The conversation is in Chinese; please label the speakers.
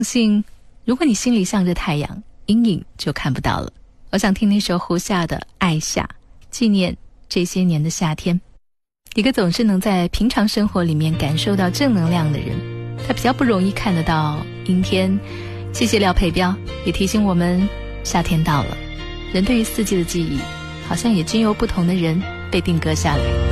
Speaker 1: 信如果你心里向着太阳，阴影就看不到了。我想听那首胡夏的《爱夏》，纪念这些年的夏天。一个总是能在平常生活里面感受到正能量的人，他比较不容易看得到阴天。谢谢廖佩彪，也提醒我们夏天到了。人对于四季的记忆，好像也经由不同的人被定格下来。